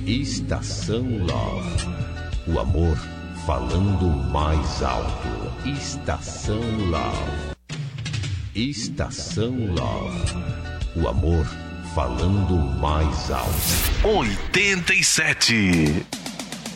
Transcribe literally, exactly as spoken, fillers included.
Estação Love. O amor falando mais alto. Estação Love. Estação Love. O amor falando mais alto. oitenta e sete.